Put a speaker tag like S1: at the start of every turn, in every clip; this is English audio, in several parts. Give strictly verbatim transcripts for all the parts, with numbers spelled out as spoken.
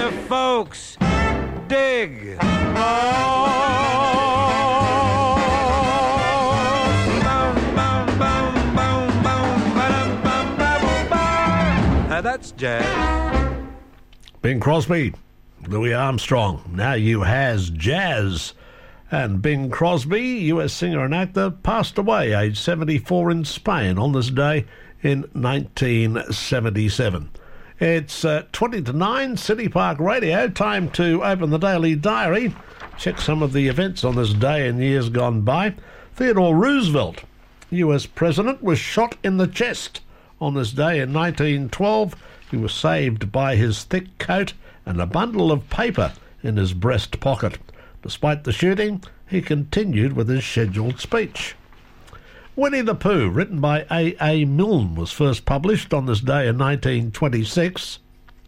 S1: you folks dig? That's jazz.
S2: Bing Crosby, Louis Armstrong, Now You Has Jazz. And Bing Crosby, U S singer and actor, passed away aged seventy-four in Spain on this day in nineteen seventy-seven. It's uh, twenty to nine, City Park Radio. Time to open the Daily Diary. Check some of the events on this day in years gone by. Theodore Roosevelt, U S President, was shot in the chest on this day in nineteen twelve. He was saved by his thick coat and a bundle of paper in his breast pocket. Despite the shooting, he continued with his scheduled speech. Winnie the Pooh, written by A A Milne, was first published on this day in nineteen twenty-six.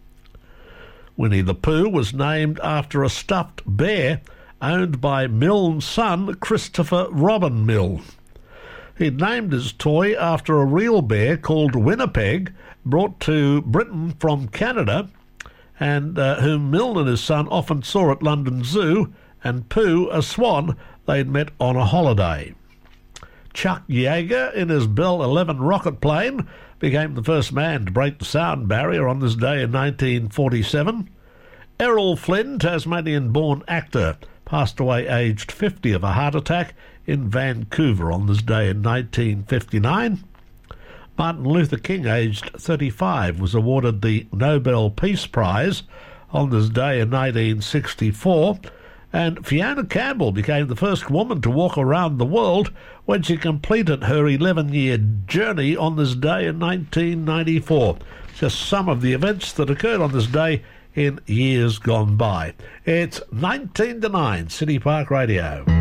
S2: Winnie the Pooh was named after a stuffed bear owned by Milne's son, Christopher Robin Milne. He'd named his toy after a real bear called Winnipeg, brought to Britain from Canada, and uh, whom Milne and his son often saw at London Zoo, and Pooh, a swan they'd met on a holiday. Chuck Yeager, in his Bell eleven rocket plane, became the first man to break the sound barrier on this day in nineteen forty-seven. Errol Flynn, Tasmanian-born actor, passed away aged fifty of a heart attack in Vancouver on this day in nineteen fifty-nine. Martin Luther King, aged thirty-five, was awarded the Nobel Peace Prize on this day in nineteen sixty-four. And Fiona Campbell became the first woman to walk around the world when she completed her eleven-year journey on this day in nineteen ninety-four. Just some of the events that occurred on this day in years gone by. It's nineteen to nine, City Park Radio.